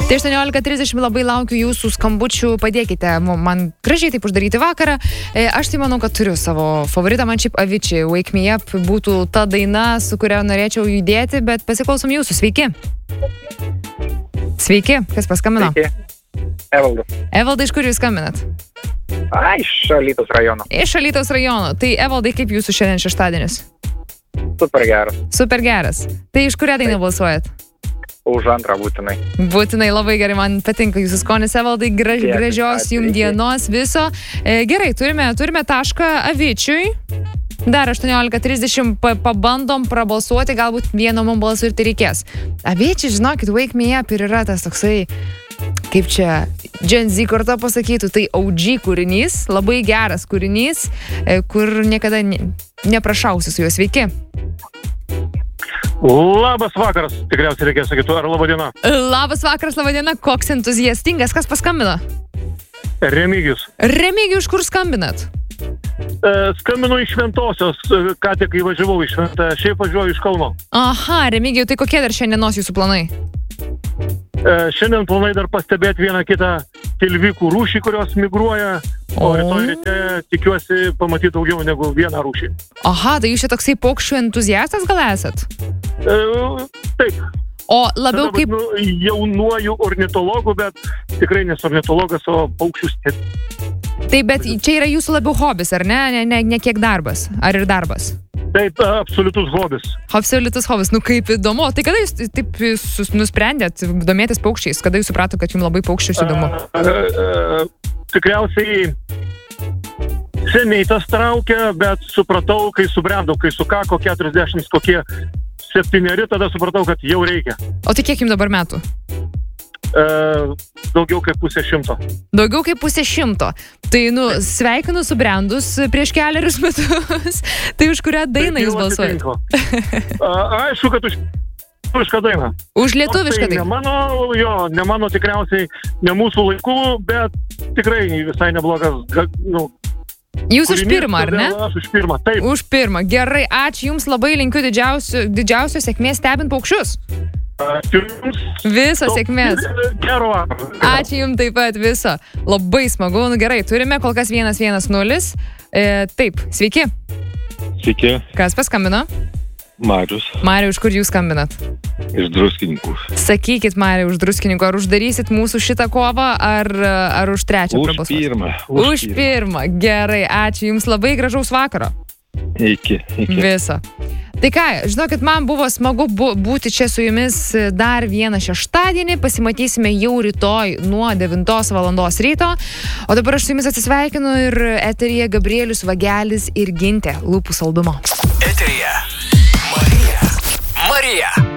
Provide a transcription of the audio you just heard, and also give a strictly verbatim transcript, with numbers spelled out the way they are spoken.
Tai aštuoniolika trisdešimt labai laukiu jūsų skambučių, padėkite man gražiai taip uždaryti vakarą. Aš tai manau, kad turiu savo favoritą, man šiaip Avicii, Wake Me Up būtų ta daina, su kuria norėčiau judėti, bet pasiklausom jūsų. Sveiki. Sveiki, kas paskambino? Sveiki. Evaldas. Evaldai, iš kur jūs skambinat? A, iš Alytaus rajono. Iš Alytaus rajono. Tai Evaldai, kaip jūsų šiandien šeštadienis? Super geras. Super geras. Tai iš kurią dainą balsuojat? Už antrą būtinai. Būtinai, labai gerai, man patinka jūsų skonis, Evaldai, graž, Tiek, gražios jums dienos viso. E, gerai, turime, turime tašką Aviciiui. Dar aštuoniolika trisdešimt pabandom prabalsuoti, galbūt vieno mums balsų ir tai reikės. Avicii, žinokit, Wake Me Up ir yra tas toksai, kaip čia Gen Z karta pasakytų, tai O G kūrinys, labai geras kūrinys, kur niekada ne, neprašausi su juo. Sveiki. Labas vakaras, tikriausiai reikės sakyti, ar laba diena? Labas vakaras, laba diena, koks entuziastingas, kas paskambino? Remigijus. Remigijus, iš kur skambinat? E, skambinu iš Šventosios, ką tik įvažiavau iš Šventą, šiaip važiuoju iš Kauno. Aha, Remigijų, tai kokie dar šiandienos jūsų planai? E, šiandien planai dar pastebėti vieną kitą tilvikų rūšį, kurios migruoja, o, o rytoj ryte tikiuosi pamatyti daugiau negu vieną rūšį. Aha, tai jūs čia toksai paukščių entuziastas gal esat? E, taip. O labiau kaip... Nu, jaunuoju ornitologu, bet tikrai nesu ornitologas, o paukščių stebėtojas. Taip, bet čia yra jūsų labiau hobis, ar ne? Ne, ne, ne kiek darbas? Ar ir darbas? Taip, absoliutus hobis. Absoliutus hobis, nu kaip įdomu. Tai kada jūs taip sus, nusprendėt domėtis paukščiais? Kada jūs suprato, kad jums labai paukščius įdomu? A, a, a, tikriausiai seniai tas traukia, bet supratau, kai subrendau, kai sukako keturiasdešimt kokie septyneri, tada supratau, kad jau reikia. O tai kiek jums dabar metų? E, daugiau kaip pusė šimto. Daugiau kaip pusė šimto. Tai, nu, sveikinu subrendus prieš keliarius metus. Tai už kurią dainą jūs balsuojat? Aišku, kad už lietuvišką dainą. Už lietuvišką dainą? Ne mano, jo, ne mano tikriausiai, ne mūsų laikų, bet tikrai visai neblogas, nu, jūs už pirmą, ar ne? Aš už pirmą, taip. Už pirmą. Gerai, ačiū jums, labai linkiu didžiausio, didžiausio sėkmės stebint paukščius. Ačiū jums. Viso sėkmės. Gero vakaro. Ačiū jums taip pat viso. Labai smagu. Nu gerai, turime kol kas vienas vienas nulis. E, taip, sveiki. Sveiki. Kas paskambino? Marius. Mariau, iš kur jūs skambinat? Iš Druskininkų. Sakykit, Mariau, už Druskininkų, ar uždarysit mūsų šitą kovą, ar, ar už trečią už prabalsuos? Pirmą. Už, už pirmą. pirmą. Gerai, ačiū jums, labai gražaus vakaro. Iki, iki. Viso. Tai ką, žinokit, man buvo smagu bu- būti čia su jumis dar vieną šeštadienį, pasimatysime jau rytoj nuo devintos valandos ryto, o dabar aš su jumis atsisveikinu ir eteryje Gabrielius Vagelis ir Gintė Lūpų saldumo. Eteryje Marija. Marija.